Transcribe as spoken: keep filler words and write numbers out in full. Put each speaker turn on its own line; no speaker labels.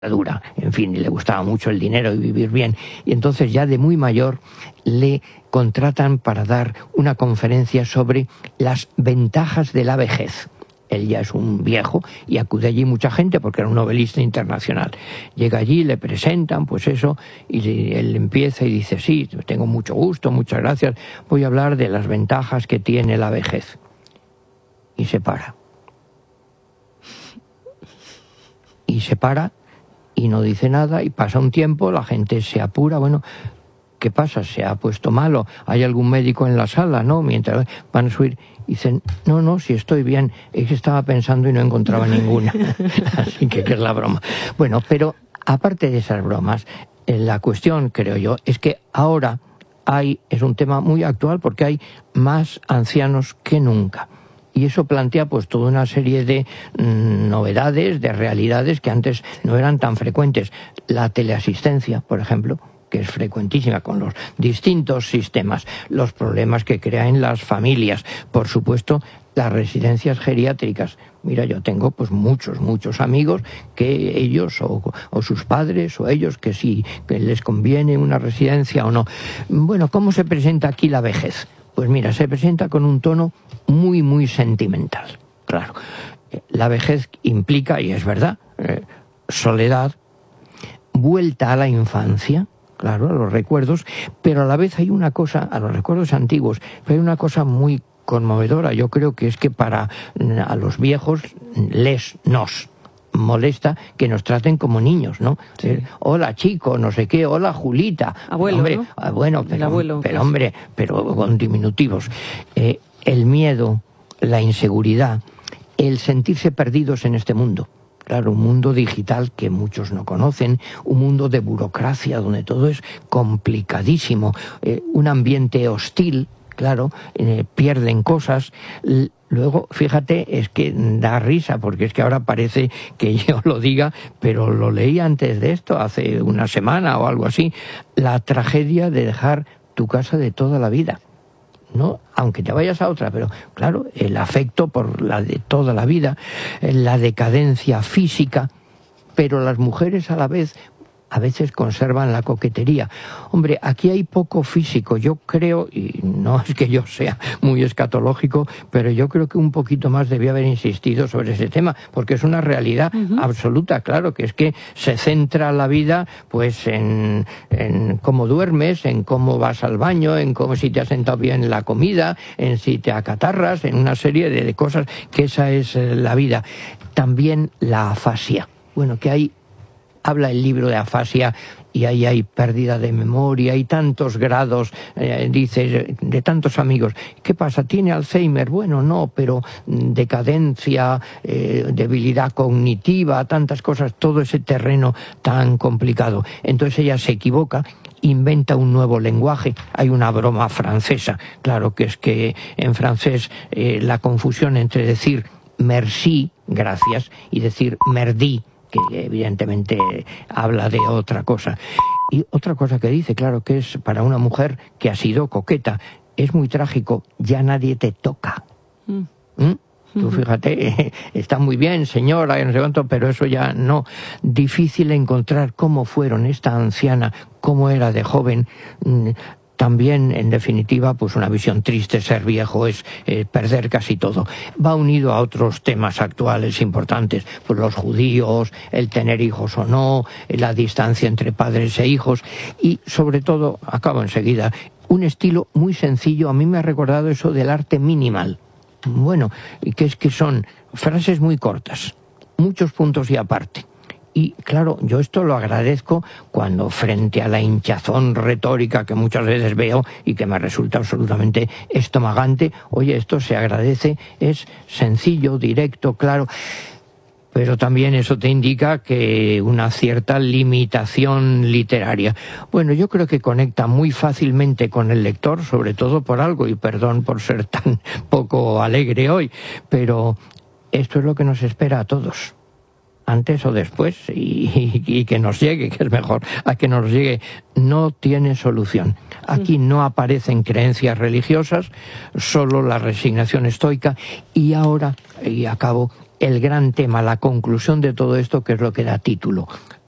dura, en fin, y le gustaba mucho el dinero y vivir bien, y entonces ya de muy mayor le contratan para dar una conferencia sobre las ventajas de la vejez. Él ya es un viejo y acude allí mucha gente porque era un novelista internacional. Llega allí, le presentan, pues eso, y él empieza y dice, sí, tengo mucho gusto, muchas gracias, voy a hablar de las ventajas que tiene la vejez. Y se para. Y se para y no dice nada, y pasa un tiempo, la gente se apura, bueno, ¿qué pasa? ¿Se ha puesto malo? ¿Hay algún médico en la sala? ¿No? Mientras van a subir, dicen, no, no, si estoy bien, es que estaba pensando y no encontraba ninguna. Así que, ¿qué es la broma? Bueno, pero aparte de esas bromas, la cuestión, creo yo, es que ahora hay, es un tema muy actual porque hay más ancianos que nunca. Y eso plantea pues toda una serie de mmm, novedades, de realidades que antes no eran tan frecuentes. La teleasistencia, por ejemplo, que es frecuentísima con los distintos sistemas, los problemas que crea en las familias, por supuesto, las residencias geriátricas. Mira, yo tengo pues muchos, muchos amigos que ellos o, o sus padres o ellos que sí, que les conviene una residencia o no. Bueno, ¿cómo se presenta aquí la vejez? Pues mira, se presenta con un tono muy, muy sentimental. Claro, la vejez implica, y es verdad, eh, soledad, vuelta a la infancia, claro, a los recuerdos, pero a la vez hay una cosa, a los recuerdos antiguos, pero hay una cosa muy conmovedora. Yo creo que es que para a los viejos les nos molesta que nos traten como niños, ¿no? Sí. Eh, hola chico, no sé qué, hola Julita.
Abuelo,
hombre,
¿no?
ah, bueno, pero,
abuelo,
pero
pues.
hombre, pero con diminutivos. Eh, el miedo, la inseguridad, el sentirse perdidos en este mundo. Claro, un mundo digital que muchos no conocen, un mundo de burocracia donde todo es complicadísimo, eh, un ambiente hostil, claro, eh, pierden cosas. Luego, fíjate, es que da risa, porque es que ahora parece que yo lo diga, pero lo leí antes de esto, hace una semana o algo así, la tragedia de dejar tu casa de toda la vida, ¿no? Aunque te vayas a otra, pero claro, el afecto por la de toda la vida, la decadencia física, pero las mujeres a la vez a veces conservan la coquetería. Hombre, aquí hay poco físico, yo creo, y no es que yo sea muy escatológico, pero yo creo que un poquito más debía haber insistido sobre ese tema, porque es una realidad uh-huh. absoluta, claro, que es que se centra la vida pues en, en cómo duermes, en cómo vas al baño, en cómo si te has sentado bien la comida, en si te acatarras, en una serie de, de cosas, que esa es la vida. También la afasia. Bueno, que hay habla el libro de afasia y ahí hay pérdida de memoria, hay tantos grados, eh, dice, de tantos amigos. ¿Qué pasa? ¿Tiene Alzheimer? Bueno, no, pero decadencia, eh, debilidad cognitiva, tantas cosas, todo ese terreno tan complicado. Entonces ella se equivoca, inventa un nuevo lenguaje. Hay una broma francesa, claro, que es que en francés eh, la confusión entre decir merci, gracias, y decir merdi, que evidentemente habla de otra cosa. Y otra cosa que dice, claro, que es para una mujer que ha sido coqueta, es muy trágico, ya nadie te toca. Mm. ¿Mm? Tú fíjate, está muy bien, señora, no sé cuánto, pero eso ya no. Difícil encontrar cómo fueron esta anciana, cómo era de joven. También, en definitiva, pues una visión triste, ser viejo es eh, perder casi todo. Va unido a otros temas actuales importantes, pues los judíos, el tener hijos o no, la distancia entre padres e hijos, y sobre todo, acabo enseguida, un estilo muy sencillo. A mí me ha recordado eso del arte minimal. Bueno, que es que son frases muy cortas, muchos puntos y aparte. Y claro, yo esto lo agradezco cuando frente a la hinchazón retórica que muchas veces veo y que me resulta absolutamente estomagante, oye, esto se agradece, es sencillo, directo, claro, pero también eso te indica que una cierta limitación literaria. Bueno, yo creo que conecta muy fácilmente con el lector, sobre todo por algo, y perdón por ser tan poco alegre hoy, pero esto es lo que nos espera a todos, antes o después, y, y, y que nos llegue, que es mejor, a que nos llegue, no tiene solución. Aquí no aparecen creencias religiosas, solo la resignación estoica, y ahora, y acabo, el gran tema, la conclusión de todo esto, que es lo que da título,